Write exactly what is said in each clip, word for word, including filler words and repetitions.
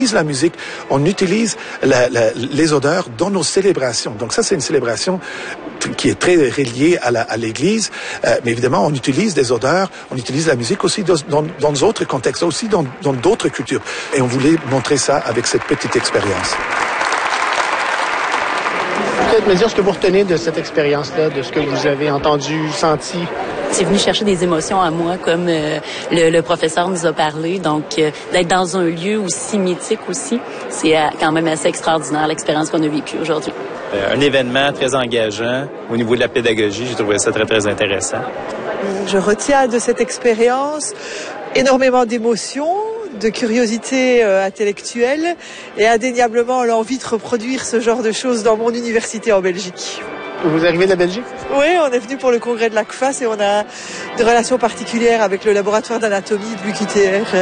la musique, on utilise la, la, les odeurs dans nos célébrations. Donc ça, c'est une célébration qui est très reliée à, la, à l'Église, euh, mais évidemment, on utilise des odeurs, on utilise la musique aussi dans, dans, dans d'autres contextes, aussi dans, dans d'autres cultures. Et on voulait montrer ça avec cette petite expérience. Peut-être me dire ce que vous retenez de cette expérience-là, de ce que vous avez entendu, senti. C'est venu chercher des émotions à moi, comme euh, le, le professeur nous a parlé. Donc, euh, d'être dans un lieu aussi mythique aussi, c'est euh, quand même assez extraordinaire l'expérience qu'on a vécue aujourd'hui. Euh, un événement très engageant au niveau de la pédagogie. J'ai trouvé ça très, très intéressant. Je retiens de cette expérience énormément d'émotions, de curiosité euh, intellectuelle et indéniablement l'envie de reproduire ce genre de choses dans mon université en Belgique. Vous arrivez de la Belgique? Oui, on est venu pour le congrès de l'A C F A S et on a des relations particulières avec le laboratoire d'anatomie de l'U Q T R.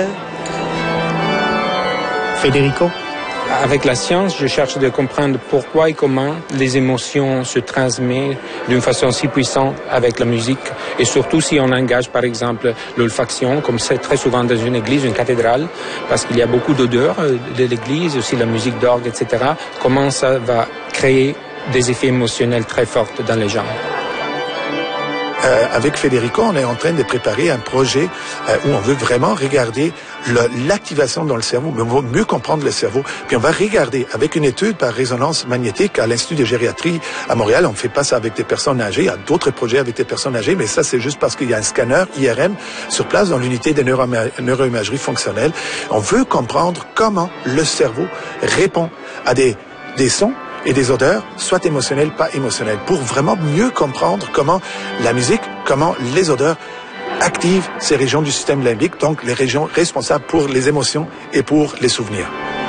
Federico? Avec la science, je cherche de comprendre pourquoi et comment les émotions se transmettent d'une façon si puissante avec la musique. Et surtout si on engage, par exemple, l'olfaction, comme c'est très souvent dans une église, une cathédrale, parce qu'il y a beaucoup d'odeurs de l'église, aussi la musique d'orgue, et cetera. Comment ça va créer des effets émotionnels très forts dans les gens. Euh, avec Federico, on est en train de préparer un projet euh, où on veut vraiment regarder le, l'activation dans le cerveau, mais on va mieux comprendre le cerveau. Puis on va regarder avec une étude par résonance magnétique à l'Institut de gériatrie à Montréal. On ne fait pas ça avec des personnes âgées. Il y a d'autres projets avec des personnes âgées, mais ça, c'est juste parce qu'il y a un scanner I R M sur place dans l'unité de neuro- neuroimagerie fonctionnelle. On veut comprendre comment le cerveau répond à des, des sons et des odeurs, soit émotionnelles, pas émotionnelles, pour vraiment mieux comprendre comment la musique, comment les odeurs activent ces régions du système limbique, donc les régions responsables pour les émotions et pour les souvenirs.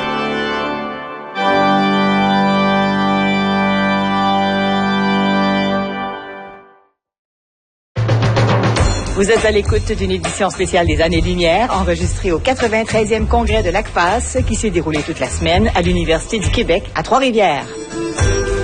Vous êtes à l'écoute d'une édition spéciale des Années-Lumière, enregistrée au quatre-vingt-treizième congrès de l'A C F A S, qui s'est déroulé toute la semaine à l'Université du Québec à Trois-Rivières.